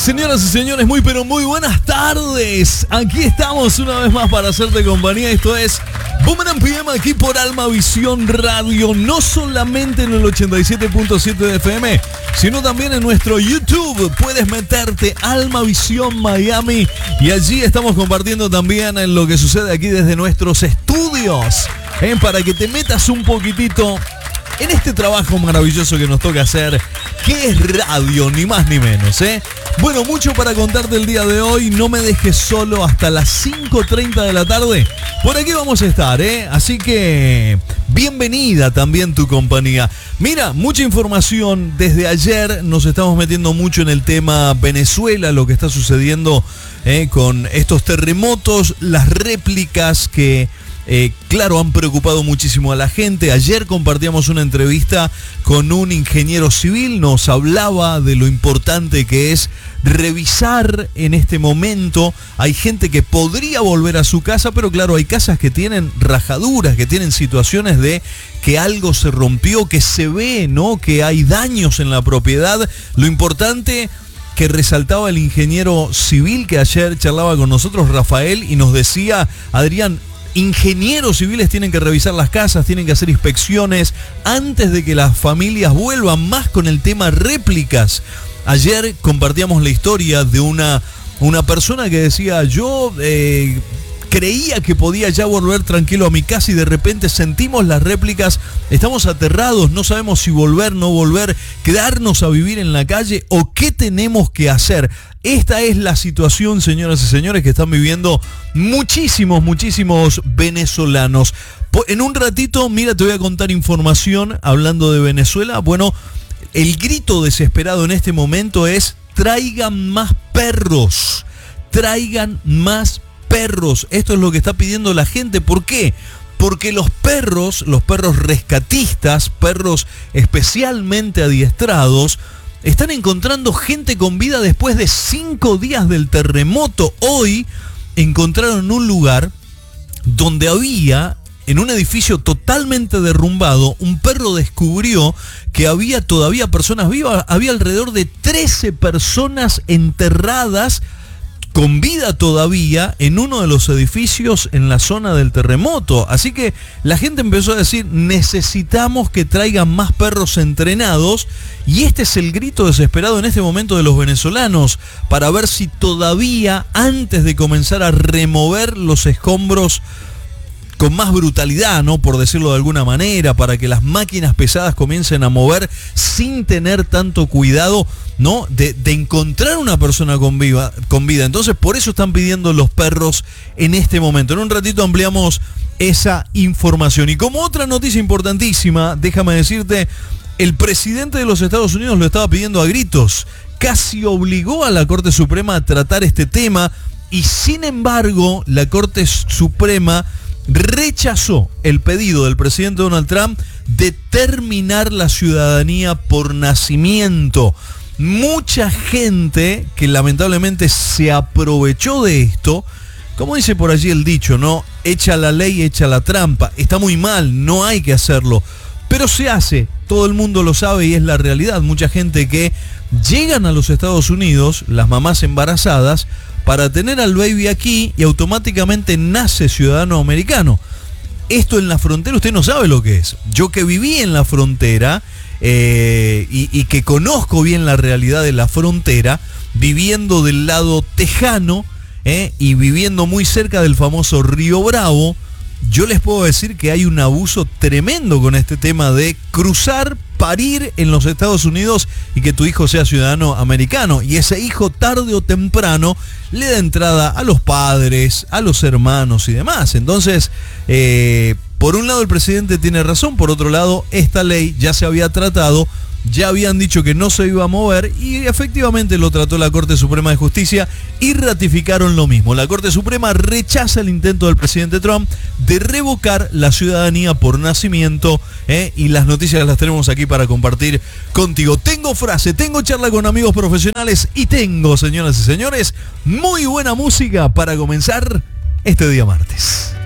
Señoras y señores, muy pero muy buenas tardes. Aquí estamos una vez más para hacerte compañía. Esto es Boomerang PM aquí por Almavisión Radio. No solamente en el 87.7 de FM, sino también en nuestro YouTube. Puedes meterte Almavisión Miami y allí estamos compartiendo también en lo que sucede aquí desde nuestros estudios. Para que te metas un poquitito en este trabajo maravilloso que nos toca hacer, que es radio, ni más ni menos, Bueno, mucho para contarte el día de hoy. No me dejes solo hasta las 5:30 de la tarde. Por aquí vamos a estar, Así que bienvenida también tu compañía. Mira, mucha información. Desde ayer nos estamos metiendo mucho en el tema Venezuela, lo que está sucediendo con estos terremotos, las réplicas que... claro, han preocupado muchísimo a la gente. Ayer compartíamos una entrevista con un ingeniero civil, nos hablaba de lo importante que es revisar en este momento. Hay gente que podría volver a su casa, pero claro, hay casas que tienen rajaduras, que tienen situaciones de que algo se rompió, que se ve, ¿no? Que hay daños en la propiedad. Lo importante que resaltaba el ingeniero civil que ayer charlaba con nosotros, Rafael, y nos decía, Adrián, ingenieros civiles tienen que revisar las casas, tienen que hacer inspecciones antes de que las familias vuelvan, más con el tema réplicas. Ayer compartíamos la historia de una persona que decía, yo creía que podía ya volver tranquilo a mi casa y de repente sentimos las réplicas, estamos aterrados, no sabemos si volver, no volver, quedarnos a vivir en la calle o qué tenemos que hacer. Esta es la situación, señoras y señores, que están viviendo muchísimos venezolanos. En un ratito, mira, te voy a contar información hablando de Venezuela. Bueno, el grito desesperado en este momento es: traigan más perros, traigan más perros. Esto es lo que está pidiendo la gente. ¿Por qué? Porque los perros rescatistas, perros especialmente adiestrados, están encontrando gente con vida después de 5 días del terremoto. Hoy encontraron un lugar donde había, en un edificio totalmente derrumbado, un perro descubrió que había todavía personas vivas. Había alrededor de 13 personas enterradas con vida todavía en uno de los edificios en la zona del terremoto. Así que la gente empezó a decir, necesitamos que traigan más perros entrenados, y este es el grito desesperado en este momento de los venezolanos, para ver si todavía, antes de comenzar a remover los escombros con más brutalidad, ¿no? Por decirlo de alguna manera, para que las máquinas pesadas comiencen a mover sin tener tanto cuidado, ¿no? De encontrar una persona con vida. Entonces, por eso están pidiendo los perros en este momento. En un ratito ampliamos esa información. Y como otra noticia importantísima, déjame decirte, el presidente de los Estados Unidos lo estaba pidiendo a gritos. Casi obligó a la Corte Suprema a tratar este tema, y sin embargo, la Corte Suprema rechazó el pedido del presidente Donald Trump de terminar la ciudadanía por nacimiento. Mucha gente que lamentablemente se aprovechó de esto, como dice por allí el dicho, ¿no? Echa la ley, echa la trampa. Está muy mal, no hay que hacerlo, pero se hace, todo el mundo lo sabe y es la realidad. Mucha gente que llegan a los Estados Unidos, las mamás embarazadas, para tener al baby aquí, y automáticamente nace ciudadano americano. Esto en la frontera usted no sabe lo que es. Yo que viví en la frontera y que conozco bien la realidad de la frontera, viviendo del lado tejano y viviendo muy cerca del famoso Río Bravo, yo les puedo decir que hay un abuso tremendo con este tema de cruzar, parir en los Estados Unidos y que tu hijo sea ciudadano americano. Y ese hijo, tarde o temprano, le da entrada a los padres, a los hermanos y demás. Entonces, por un lado el presidente tiene razón, por otro lado esta ley ya se había tratado, ya habían dicho que no se iba a mover, y efectivamente lo trató la Corte Suprema de Justicia y ratificaron lo mismo. La Corte Suprema rechaza el intento del presidente Trump de revocar la ciudadanía por nacimiento, y las noticias las tenemos aquí para compartir contigo. Tengo frase, tengo charla con amigos profesionales y tengo, señoras y señores, muy buena música para comenzar este día martes.